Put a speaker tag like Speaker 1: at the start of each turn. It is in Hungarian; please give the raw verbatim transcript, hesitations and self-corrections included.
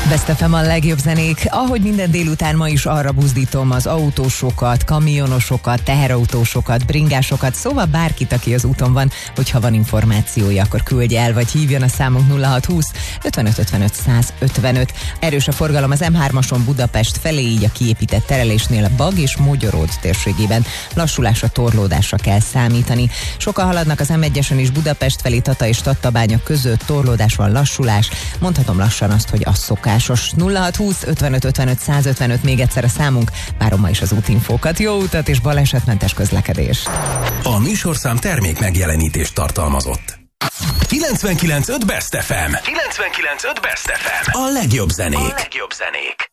Speaker 1: Best ef em a legjobb zenék. Ahogy minden délután, ma is arra buzdítom az autósokat, kamionosokat, teherautósokat, bringásokat, szóval bárkit, aki az úton van, hogyha van információja, akkor küldje el, vagy hívjon a számunk nulla hat húsz ötvenöt ötvenöt száz ötvenöt. Erős a forgalom az em hármason Budapest felé, így a kiépített terelésnél a Bag és Mogyoród térségében. Lassulásra, torlódásra kell számítani. Sokan haladnak az em egyesen is Budapest felé, Tata és Tatabánya között, torlódás van, lassulás. Mondhatom lassan azt, hogy az szokásos. nulla hat húsz ötvenöt ötvenöt száz ötvenöt, még egyszer a számunk. Várom ma is az útinfókat. Jó utat és balesetmentes közlekedés.
Speaker 2: A műsorszám termék megjelenítést tartalmazott. kilencvenkilenc pont öt Best ef em. kilencvenkilenc pont öt Best ef em. A legjobb zenék. A legjobb zenék.